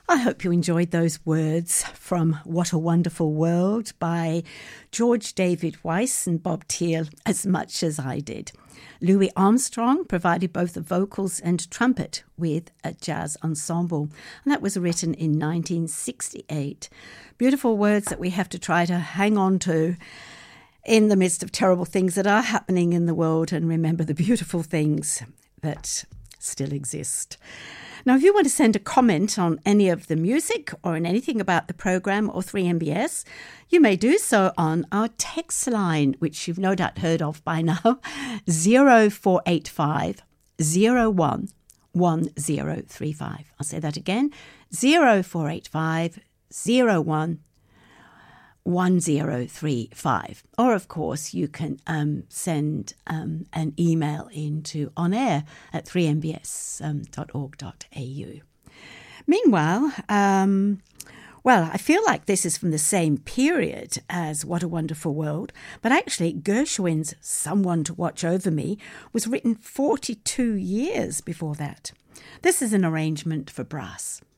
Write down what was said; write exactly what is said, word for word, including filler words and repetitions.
I hope you enjoyed those words from What a Wonderful World by George David Weiss and Bob Thiel as much as I did. Louis Armstrong provided both the vocals and trumpet with a jazz ensemble, and that was written in nineteen sixty-eight. Beautiful words that we have to try to hang on to in the midst of terrible things that are happening in the world, and remember the beautiful things that still exist. Now, if you want to send a comment on any of the music or on anything about the program or three M B S, you may do so on our text line, which you've no doubt heard of by now, zero four eight five, zero one, one zero three five. I'll say that again, zero four eight five, zero one, one zero three five. Or, of course, you can um, send um, an email into onair at three m b s dot org dot a u. Meanwhile, um, well, I feel like this is from the same period as What a Wonderful World, but actually Gershwin's Someone to Watch Over Me was written forty-two years before that. This is an arrangement for brass.